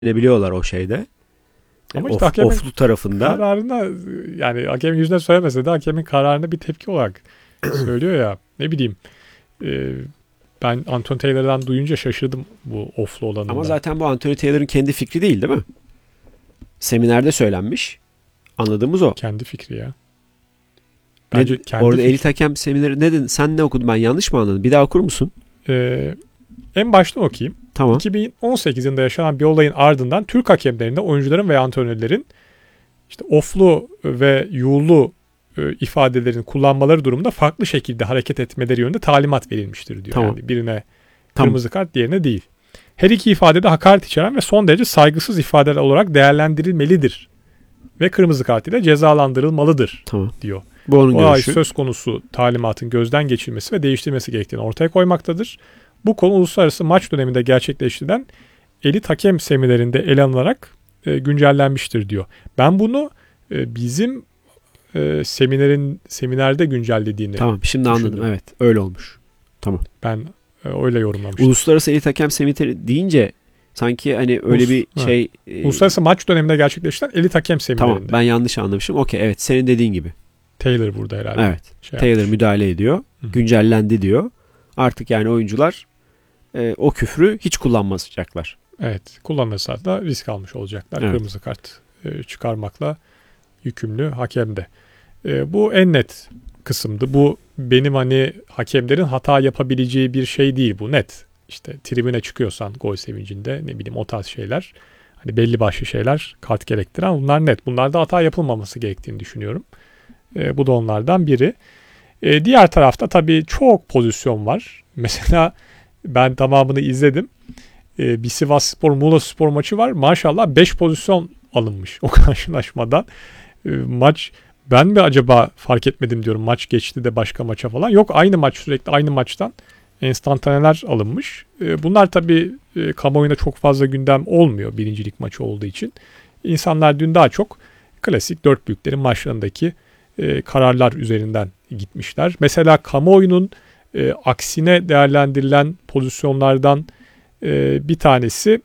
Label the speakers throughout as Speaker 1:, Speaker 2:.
Speaker 1: edebiliyorlar o şeyde.
Speaker 2: Ama işte hakemin
Speaker 1: Oflu tarafında.
Speaker 2: kararına, yani hakemin yüzüne söylemese de hakemin kararına bir tepki olarak söylüyor ya. Ne bileyim. e, Ben Anthony Taylor'dan duyunca şaşırdım bu offlu olanında.
Speaker 1: Ama zaten bu Anthony Taylor'ın kendi fikri değil mi? Seminerde söylenmiş. Anladığımız o.
Speaker 2: Kendi fikri ya. Bence kendi
Speaker 1: orada
Speaker 2: fikri.
Speaker 1: elit hakem semineri ne dedin? Sen ne okudun? Ben yanlış mı anladım? Bir daha okur musun?
Speaker 2: En baştan okuyayım.
Speaker 1: Tamam.
Speaker 2: 2018 yılında yaşanan bir olayın ardından Türk hakemlerinde oyuncuların ve antrenörlerin işte offlu ve yuğlu ifadelerin kullanmaları durumunda farklı şekilde hareket etmeleri yönünde talimat verilmiştir diyor.
Speaker 1: Tamam.
Speaker 2: Yani birine kırmızı kart, diğerine değil. Her iki ifadede hakaret içeren ve son derece saygısız ifadeler olarak değerlendirilmelidir ve kırmızı kart ile cezalandırılmalıdır diyor.
Speaker 1: Bu onun
Speaker 2: olay
Speaker 1: görüşü.
Speaker 2: söz konusu talimatın gözden geçirilmesi ve değiştirilmesi gerektiğini ortaya koymaktadır. Bu konu uluslararası maç döneminde gerçekleştirilen elit hakem seminerinde ele alınarak güncellenmiştir diyor. Ben bunu bizim seminerde güncellediğini
Speaker 1: Tamam, şimdi
Speaker 2: düşündüm.
Speaker 1: anladım. Evet, öyle olmuş. Tamam.
Speaker 2: Ben öyle yorumlamıştım.
Speaker 1: Uluslararası elit hakem semineri deyince sanki hani öyle bir şey.
Speaker 2: Uluslararası maç döneminde gerçekleştirilen elit hakem seminerinde.
Speaker 1: Tamam, ben yanlış anlamışım. Okey, evet, senin dediğin gibi.
Speaker 2: Taylor burada herhalde.
Speaker 1: Evet. Taylor müdahale ediyor. Hı-hı. Güncellendi diyor. Artık yani oyuncular o küfrü hiç kullanmayacaklar.
Speaker 2: Evet. Kullanırsa da risk almış olacaklar. Evet. Kırmızı kart çıkarmakla yükümlü hakem de. Bu en net kısımdı. Bu benim hani hakemlerin hata yapabileceği bir şey değil, bu net. İşte tribüne çıkıyorsan gol sevincinde, ne bileyim o tarz şeyler. Hani belli başlı şeyler kart gerektiren, bunlar net. Bunlarda hata yapılmaması gerektiğini düşünüyorum. Bu da onlardan biri. Diğer tarafta tabii çok pozisyon var. Mesela ben tamamını izledim. Bir Sivasspor Muğlaspor maçı var. Maşallah 5 pozisyon alınmış o karşılaşmadan. Maç, ben mi acaba fark etmedim diyorum, maç geçti de başka maça falan. Yok, aynı maç, sürekli aynı maçtan enstantaneler alınmış. Bunlar tabii kamuoyuna çok fazla gündem olmuyor birincilik maçı olduğu için. İnsanlar dün daha çok klasik dört büyüklerin maçlarındaki kararlar üzerinden gitmişler. Mesela kamuoyunun aksine değerlendirilen pozisyonlardan bir tanesi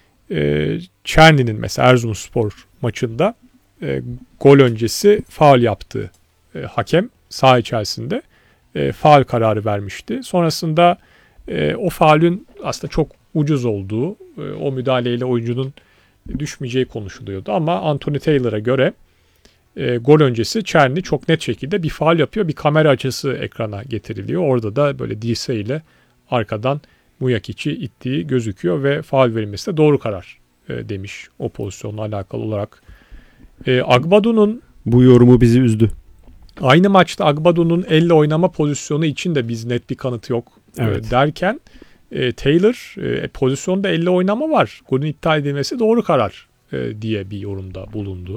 Speaker 2: Çerni'nin mesela Erzurumspor maçında gol öncesi faul yaptığı hakem saha içerisinde faul kararı vermişti. Sonrasında o faulün aslında çok ucuz olduğu, o müdahaleyle oyuncunun düşmeyeceği konuşuluyordu. Ama Anthony Taylor'a göre gol öncesi Çerni çok net şekilde bir faul yapıyor. Bir kamera açısı ekrana getiriliyor. Orada da böyle dirseğiyle arkadan Muyakic'i ittiği gözüküyor ve faul verilmesi de doğru karar demiş o pozisyonla alakalı olarak. Agbadu'nun,
Speaker 1: bu yorumu bizi üzdü.
Speaker 2: Aynı maçta Agbadu'nun elle oynama pozisyonu için de biz net bir kanıt yok derken Taylor pozisyonda elle oynama var, golün iptal edilmesi doğru karar diye bir yorumda bulundu.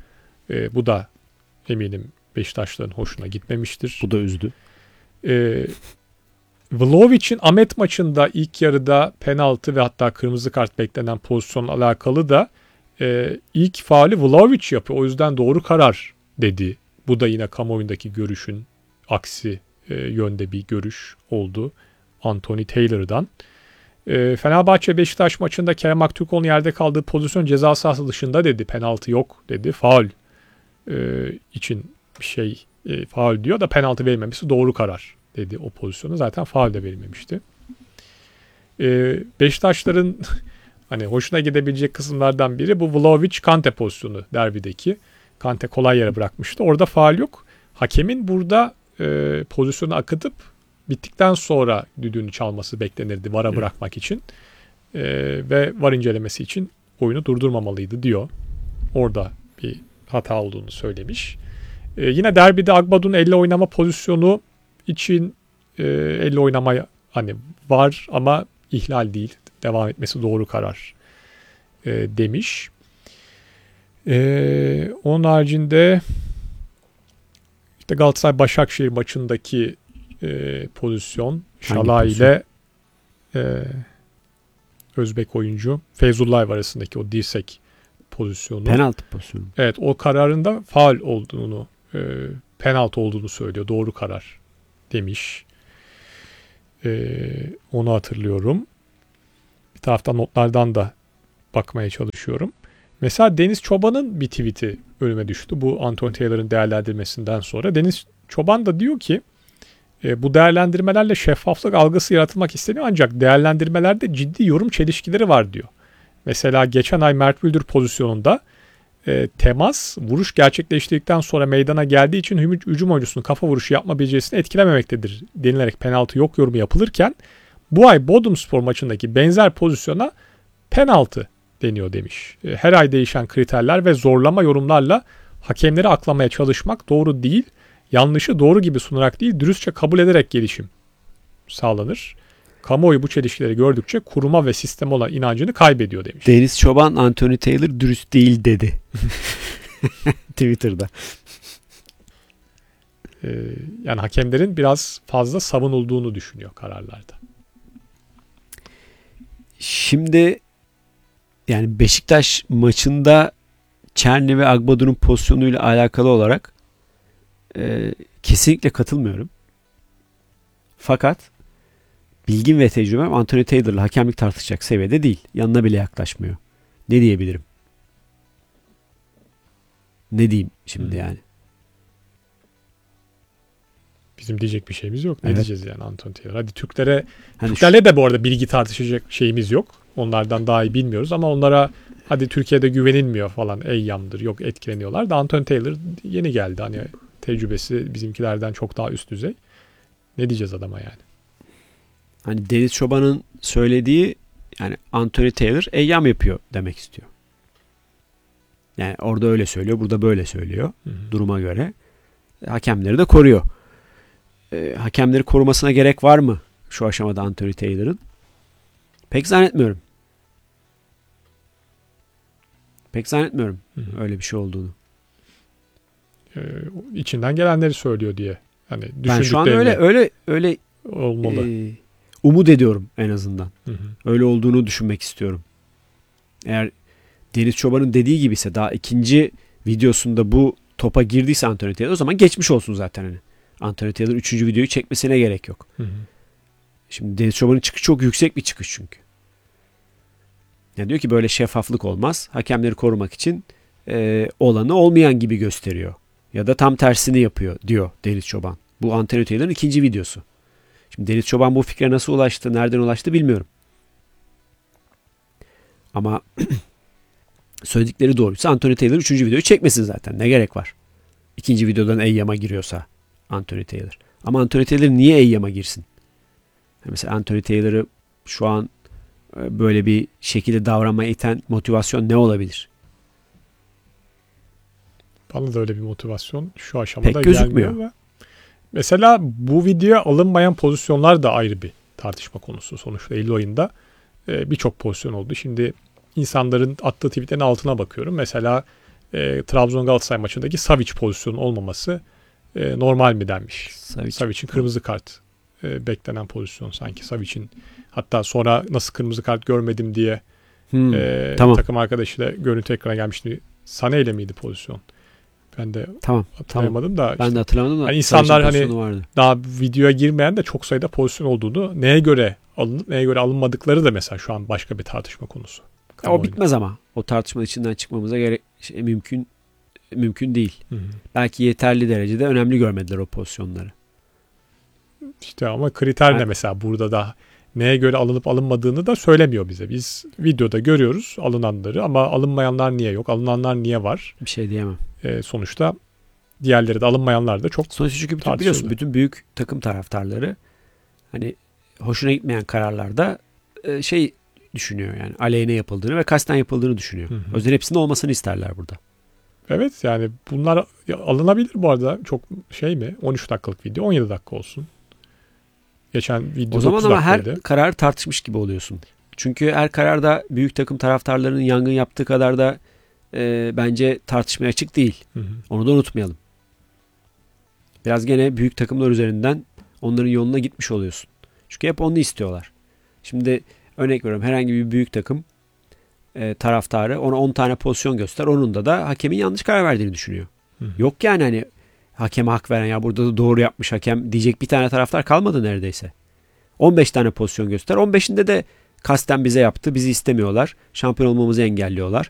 Speaker 2: Bu da eminim Beşiktaşların hoşuna gitmemiştir.
Speaker 1: Bu da üzdü.
Speaker 2: Vlahovic'in Ahmet maçında ilk yarıda penaltı ve hatta kırmızı kart beklenen pozisyonla alakalı da ilk faali Vlahovic yapıyor. O yüzden doğru karar dedi. Bu da yine kamuoyundaki görüşün aksi yönde bir görüş oldu Anthony Taylor'dan. Fenerbahçe Beşiktaş maçında Kerem Aktürkoğlu'nun yerde kaldığı pozisyon ceza sahası dışında dedi. Penaltı yok dedi. Faul için bir şey faul diyor da penaltı verilmemesi doğru karar dedi o pozisyonu. Zaten faul de verilmemişti. Beşiktaşların hani hoşuna gidebilecek kısımlardan biri bu Vlahovic-Kante pozisyonu derbideki. Kante kolay yere bırakmıştı. Orada faul yok. Hakemin burada pozisyonu akıtıp bittikten sonra düdüğünü çalması beklenirdi VAR'a bırakmak için. Ve VAR incelemesi için oyunu durdurmamalıydı diyor. Orada bir hata olduğunu söylemiş. Yine derbide Agbadu'nun elle oynama pozisyonu için elle oynama hani var ama ihlal değil. Devam etmesi doğru karar demiş. Onun haricinde işte Galatasaray Başakşehir maçındaki pozisyon Şalay ile Özbek oyuncu Feyzullah arasındaki o dirsek pozisyonu.
Speaker 1: Penaltı pozisyonu.
Speaker 2: Evet, o kararında faul olduğunu, penaltı olduğunu söylüyor. Doğru karar demiş. Onu hatırlıyorum. Bir taraftan notlardan da bakmaya çalışıyorum. Mesela Deniz Çoban'ın bir tweet'i önüme düştü. Bu Anthony Taylor'ın değerlendirmesinden sonra. Deniz Çoban da diyor ki bu değerlendirmelerle şeffaflık algısı yaratılmak isteniyor ancak değerlendirmelerde ciddi yorum çelişkileri var diyor. Mesela geçen ay Mert Müldür pozisyonunda temas vuruş gerçekleştirdikten sonra meydana geldiği için hücum oyuncusunun kafa vuruşu yapma becerisini etkilememektedir denilerek penaltı yok yorumu yapılırken bu ay Bodrumspor maçındaki benzer pozisyona penaltı deniyor demiş. Her ay değişen kriterler ve zorlama yorumlarla hakemleri aklamaya çalışmak doğru değil. Yanlışı doğru gibi sunarak değil, dürüstçe kabul ederek gelişim sağlanır. Kamuoyu bu çelişkileri gördükçe kuruma ve sisteme olan inancını kaybediyor demiş.
Speaker 1: Deniz Çoban Anthony Taylor dürüst değil dedi. Twitter'da.
Speaker 2: Yani hakemlerin biraz fazla savunulduğunu düşünüyor kararlarda.
Speaker 1: Şimdi yani Beşiktaş maçında Çerni ve Agbadu'nun pozisyonuyla alakalı olarak kesinlikle katılmıyorum. Fakat bilgim ve tecrübem Anthony Taylor'la hakemlik tartışacak seviyede değil. Yanına bile yaklaşmıyor. Ne diyebilirim? Ne diyeyim şimdi yani?
Speaker 2: Bizim diyecek bir şeyimiz yok. Ne
Speaker 1: Evet.
Speaker 2: diyeceğiz yani Anthony Taylor? Hadi Türklerle
Speaker 1: Hani
Speaker 2: Türklerle de bu arada bilgi tartışacak şeyimiz yok. Onlardan daha iyi bilmiyoruz ama onlara hadi Türkiye'de güvenilmiyor falan eyyamdır yok etkileniyorlar da Anthony Taylor yeni geldi. Hani tecrübesi bizimkilerden çok daha üst düzey. Ne diyeceğiz adama yani?
Speaker 1: Hani Deniz Çoban'ın söylediği yani Anthony Taylor eyyam yapıyor demek istiyor. Yani orada öyle söylüyor, burada böyle söylüyor duruma göre. Hakemleri de koruyor. Hakemleri korumasına gerek var mı şu aşamada Anthony Taylor'ın? Pek zannetmiyorum. Pek zannetmiyorum öyle bir şey olduğunu.
Speaker 2: İçinden gelenleri söylüyor diye. Hani
Speaker 1: Ben şu an öyle
Speaker 2: olmalı.
Speaker 1: Umut ediyorum en azından.
Speaker 2: Hı hı.
Speaker 1: Öyle olduğunu düşünmek istiyorum. Eğer Deniz Çoban'ın dediği gibiyse daha ikinci videosunda bu topa girdiyse Anthony Taylor o zaman geçmiş olsun zaten hani. Anthony Taylor 3. videoyu çekmesine gerek yok.
Speaker 2: Hı hı.
Speaker 1: Şimdi Deniz Çoban'ın çıkışı çok yüksek bir çıkış çünkü. Yani diyor ki böyle şeffaflık olmaz. Hakemleri korumak için olanı olmayan gibi gösteriyor. Ya da tam tersini yapıyor diyor Deniz Çoban. Bu Anthony Taylor'ın ikinci videosu. Şimdi Deniz Çoban bu fikre nasıl ulaştı, nereden ulaştı bilmiyorum. Ama söyledikleri doğruysa Anthony Taylor 3. videoyu çekmesin zaten. Ne gerek var? 2. videodan eyyama giriyorsa Anthony Taylor. Ama Anthony Taylor niye eyyama girsin? Mesela Anthony Taylor'ı şu an böyle bir şekilde davranmaya iten motivasyon ne olabilir?
Speaker 2: Bana da öyle bir motivasyon şu aşamada
Speaker 1: Pek gözükmüyor.
Speaker 2: gelmiyor. Ve mesela bu videoya alınmayan pozisyonlar da ayrı bir tartışma konusu. Sonuçta Eylül ayında birçok pozisyon oldu. Şimdi insanların attığı tweetlerin altına bakıyorum. Mesela Trabzon Galatasaray maçındaki Savic pozisyonun olmaması normal mi denmiş. Savic'in kırmızı kart beklenen pozisyon sanki Savic'in. Hatta sonra nasıl kırmızı kart görmedim diye
Speaker 1: tamam.
Speaker 2: takım arkadaşıyla görüntü ekrana gelmişti. Sané ile miydi pozisyon? Ben de hatırlayamadım da.
Speaker 1: Ben de hatırlamadım da.
Speaker 2: Yani insanlar hani
Speaker 1: vardı.
Speaker 2: daha videoya girmeyen de çok sayıda pozisyon olduğunu, neye göre alınıp neye göre alınmadıkları da mesela şu an başka bir tartışma konusu.
Speaker 1: O bitmez ama. O tartışmanın içinden çıkmamıza mümkün değil.
Speaker 2: Hı hı.
Speaker 1: Belki yeterli derecede önemli görmediler o pozisyonları.
Speaker 2: İşte ama kriter ne mesela burada da neye göre alınıp alınmadığını da söylemiyor bize. Biz videoda görüyoruz alınanları ama alınmayanlar niye yok, alınanlar niye var?
Speaker 1: Bir şey diyemem.
Speaker 2: Sonuçta diğerleri de alınmayanlar da çok
Speaker 1: sonuçta çünkü biliyorsun bütün büyük takım taraftarları hani hoşuna gitmeyen kararlarda düşünüyor yani aleyhine yapıldığını ve kasten yapıldığını düşünüyor.
Speaker 2: Hı hı.
Speaker 1: O yüzden hepsinin olmasını isterler burada.
Speaker 2: Evet yani bunlar alınabilir bu arada. Çok şey mi? 13 dakikalık video 17 dakika olsun. Geçen video
Speaker 1: o zaman ama
Speaker 2: dakikaydı.
Speaker 1: her kararı tartışmış gibi oluyorsun. Çünkü her kararda büyük takım taraftarlarının yangın yaptığı kadar da bence tartışmaya açık değil.
Speaker 2: Hı hı.
Speaker 1: Onu da unutmayalım. Biraz gene büyük takımlar üzerinden onların yoluna gitmiş oluyorsun. Çünkü hep onu istiyorlar. Şimdi örnek veriyorum herhangi bir büyük takım taraftarı ona 10 tane pozisyon göster. Onun da hakemin yanlış karar verdiğini düşünüyor.
Speaker 2: Hı.
Speaker 1: Yok yani hani hakeme hak veren ya burada da doğru yapmış hakem diyecek bir tane taraftar kalmadı neredeyse. 15 tane pozisyon göster. 15'inde de Kasten bize yaptı. Bizi istemiyorlar. Şampiyon olmamızı engelliyorlar.